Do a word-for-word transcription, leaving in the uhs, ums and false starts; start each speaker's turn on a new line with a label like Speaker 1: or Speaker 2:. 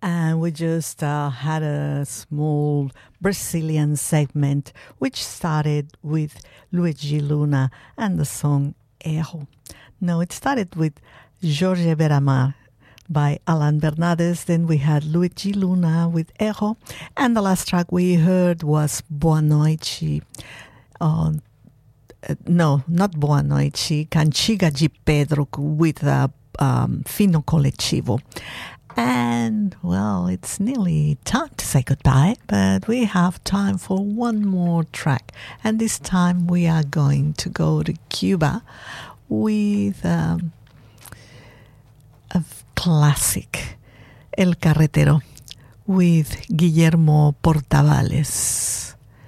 Speaker 1: And we just uh, had a small Brazilian segment which started with Luigi Luna and the song Erro. No, it started with Jorge Beramar by Alan Bernades. Then we had Luigi Luna with Erro. And the last track we heard was Boa Noite. Uh, no, not Boa Noite. Cantiga de Pedro with uh, um, Fino Coletivo. And, well, it's nearly time to say goodbye, but we have time for one more track. And this time we are going to go to Cuba with um, a classic, El Carretero, with Guillermo Portavales.